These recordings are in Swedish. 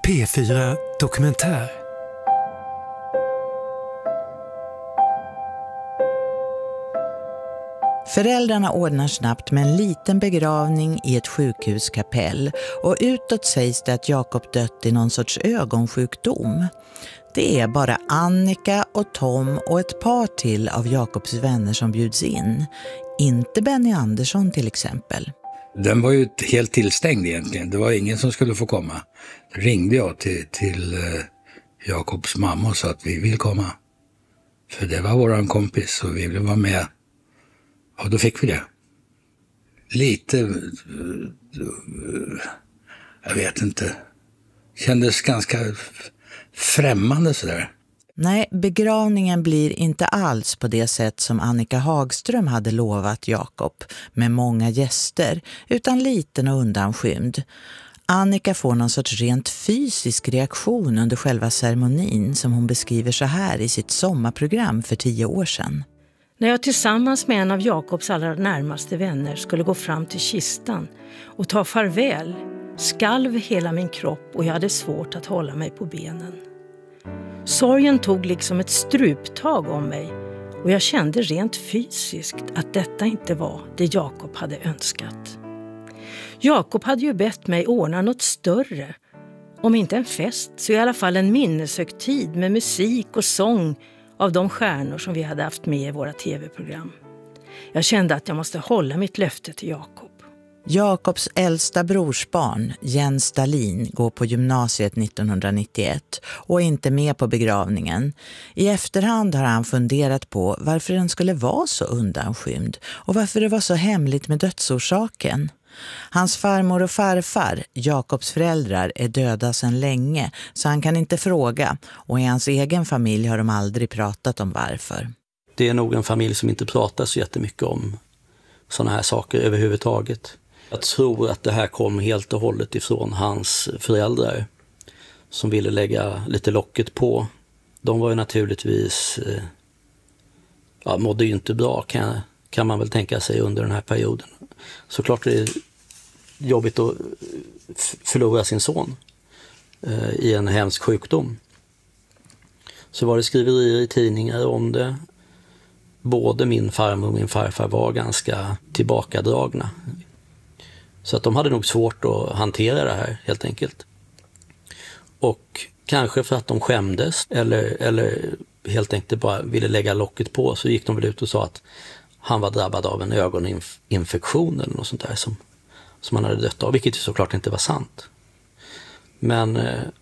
P4 Dokumentär. Föräldrarna ordnar snabbt med en liten begravning i ett sjukhuskapell och utåt sägs det att Jakob dött i någon sorts ögonsjukdom. Det är bara Annika och Tom och ett par till av Jakobs vänner som bjuds in. Inte Benny Andersson till exempel. Den var ju helt tillstängd egentligen. Det var ingen som skulle få komma. Då ringde jag till Jakobs mamma och sa att vi vill komma. För det var våran kompis och vi ville vara med. Och då fick vi det. Lite, jag vet inte, kändes ganska främmande sådär. Nej, begravningen blir inte alls på det sätt som Annika Hagström hade lovat Jakob, med många gäster, utan liten och undanskymd. Annika får någon sorts rent fysisk reaktion under själva ceremonin som hon beskriver så här i sitt sommarprogram för 10 år sedan. När jag tillsammans med en av Jakobs allra närmaste vänner skulle gå fram till kistan och ta farväl, skalv hela min kropp och jag hade svårt att hålla mig på benen. Sorgen tog liksom ett struptag om mig och jag kände rent fysiskt att detta inte var det Jakob hade önskat. Jakob hade ju bett mig ordna något större. Om inte en fest så i alla fall en minneshögtid med musik och sång av de stjärnor som vi hade haft med i våra tv-program. Jag kände att jag måste hålla mitt löfte till Jakob. Jakobs äldsta brorsbarn, Jens Dahlin, går på gymnasiet 1991 och är inte med på begravningen. I efterhand har han funderat på varför den skulle vara så undanskymd och varför det var så hemligt med dödsorsaken. Hans farmor och farfar, Jakobs föräldrar, är döda sedan länge så han kan inte fråga, och i hans egen familj har de aldrig pratat om varför. Det är nog en familj som inte pratar så jättemycket om sådana här saker överhuvudtaget. Jag tror att det här kom helt och hållet ifrån hans föräldrar som ville lägga lite locket på. De var ju naturligtvis, mådde ju inte bra kan man väl tänka sig under den här perioden. Såklart är det jobbigt att förlora sin son i en hemsk sjukdom. Så var det skriverier i tidningar om det. Både min farmor och min farfar var ganska tillbakadragna. Så att de hade nog svårt att hantera det här helt enkelt. Och kanske för att de skämdes eller helt enkelt bara ville lägga locket på, så gick de väl ut och sa att han var drabbad av en ögoninfektion eller något sånt där som han hade dött av, vilket ju såklart inte var sant. Men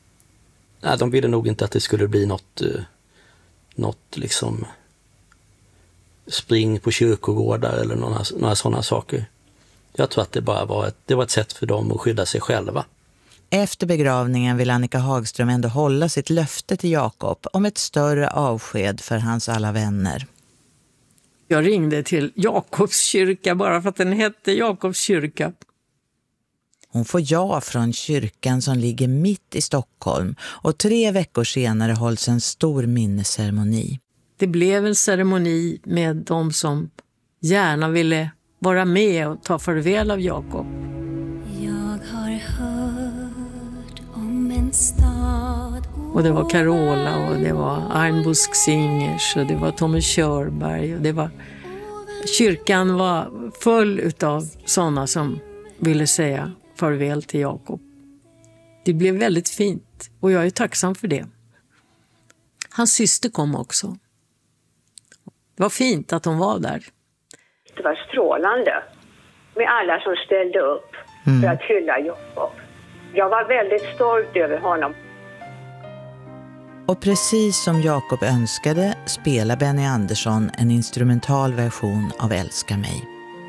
de ville nog inte att det skulle bli något liksom spring på kyrkogårdar eller några sådana saker. Jag tror att det bara var ett sätt för dem att skydda sig själva. Efter begravningen vill Annika Hagström ändå hålla sitt löfte till Jakob om ett större avsked för hans alla vänner. Jag ringde till Jakobs kyrka bara för att den hette Jakobs kyrka. Hon får ja från kyrkan som ligger mitt i Stockholm, och 3 veckor senare hålls en stor minnesceremoni. Det blev en ceremoni med de som gärna ville vara med och ta farväl av Jakob. Jag har hört om en stad. Och det var Carola och det var Arnbusk Singers och det var Tommy Körberg och det var... Kyrkan var full utav sådana som ville säga farväl till Jakob. Det blev väldigt fint och jag är tacksam för det. Hans syster kom också. Det var fint att hon var där. Det var strålande med alla som ställde upp för att hylla Jakob. Jag var väldigt stolt över honom. Och precis som Jakob önskade spelar Benny Andersson en instrumental version av Älska mig.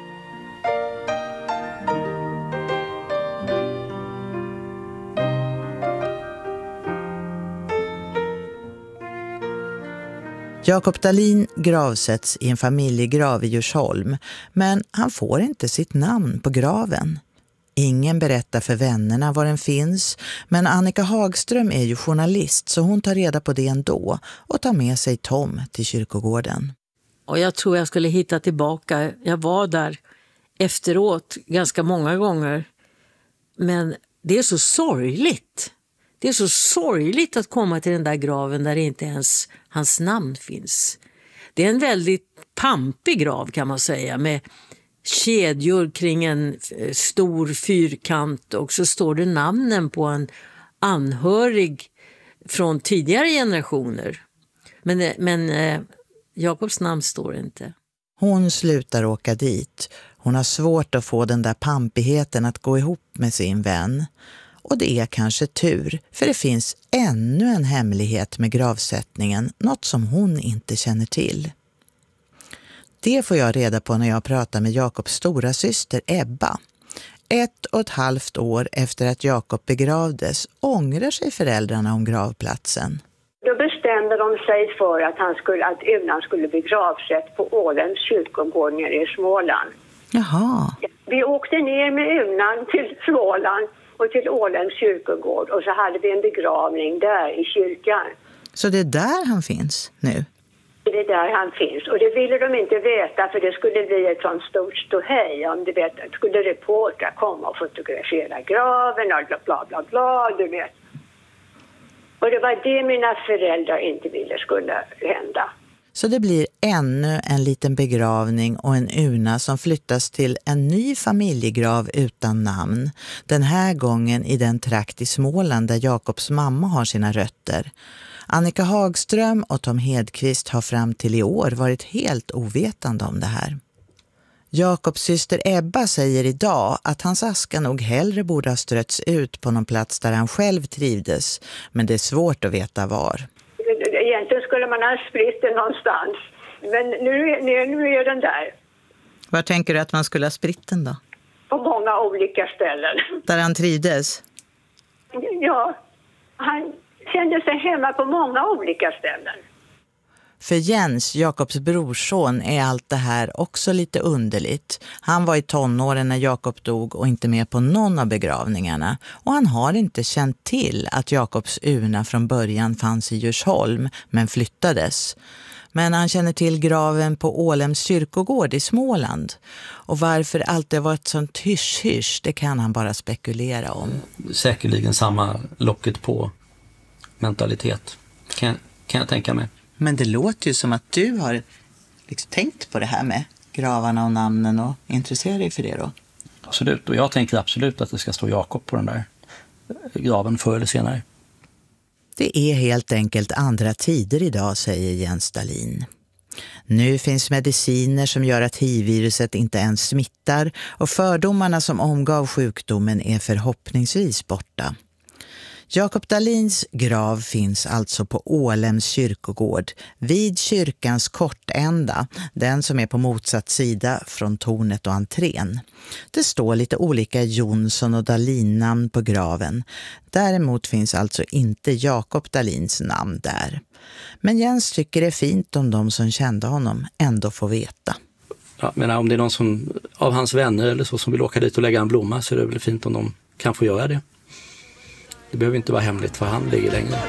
Jakob Dahlin gravsätts i en familjegrav i Djursholm, men han får inte sitt namn på graven. Ingen berättar för vännerna var den finns, men Annika Hagström är ju journalist så hon tar reda på det ändå och tar med sig Tom till kyrkogården. Och jag tror jag skulle hitta tillbaka. Jag var där efteråt ganska många gånger. Men det är så sorgligt. Det är så sorgligt att komma till den där graven där inte ens hans namn finns. Det är en väldigt pampig grav kan man säga, med kedjor kring en stor fyrkant, och så står det namnen på en anhörig från tidigare generationer. Men Jakobs namn står inte. Hon slutar åka dit. Hon har svårt att få den där pampigheten att gå ihop med sin vän. Och det är kanske tur, för det finns ännu en hemlighet med gravsättningen, något som hon inte känner till. Det får jag reda på när jag pratar med Jakobs stora syster Ebba. 1,5 år efter att Jakob begravdes ångrar sig föräldrarna om gravplatsen. Då bestämde de sig för att urnan skulle begravsätt på Ålems kyrkogård nere i Småland. Jaha. Vi åkte ner med urnan till Småland och till Ålems kyrkogård, och så hade vi en begravning där i kyrkan. Så det är där han finns nu? Det är där han finns, och det ville de inte veta, för det skulle bli ett sånt stort ståhej om skulle reportrar komma och fotografera graven och bla bla bla, du vet. Och det var det mina föräldrar inte ville skulle hända. Så det blir ännu en liten begravning och en urna som flyttas till en ny familjegrav utan namn. Den här gången i den trakt i Småland där Jakobs mamma har sina rötter. Annika Hagström och Tom Hedqvist har fram till i år varit helt ovetande om det här. Jakobs syster Ebba säger idag att hans aska nog hellre borde ha strötts ut på någon plats där han själv trivdes, men det är svårt att veta var. Egentligen skulle man ha spritt den någonstans, men nu är den där. Var tänker du att man skulle ha spritt den då? På många olika ställen. Där han trivdes? Ja, han kände sig hemma på många olika ställen. För Jens, Jakobs brorson, är allt det här också lite underligt. Han var i tonåren när Jakob dog och inte med på någon av begravningarna. Och han har inte känt till att Jakobs urna från början fanns i Djursholm, men flyttades. Men han känner till graven på Ålems kyrkogård i Småland. Och varför allt det var ett sånt hysch-hysch, det kan han bara spekulera om. Säkerligen samma locket på mentalitet, kan jag tänka mig. Men det låter ju som att du har liksom tänkt på det här med gravarna och namnen och intresserar dig för det då. Absolut, och jag tänker absolut att det ska stå Jakob på den där graven förr eller senare. Det är helt enkelt andra tider idag, säger Jens Dahlin. Nu finns mediciner som gör att HIV-viruset inte ens smittar, och fördomarna som omgav sjukdomen är förhoppningsvis borta. Jakob Dahlins grav finns alltså på Ålems kyrkogård, vid kyrkans kortända, den som är på motsatt sida från tornet och entrén. Det står lite olika Jonsson och Dahlin-namn på graven. Däremot finns alltså inte Jakob Dahlins namn där. Men Jens tycker det är fint om de som kände honom ändå får veta. Ja, men om det är någon som, av hans vänner eller så, som vill åka dit och lägga en blomma, så är det väl fint om de kan få göra det. Det behöver inte vara hemligt för han ligger längre.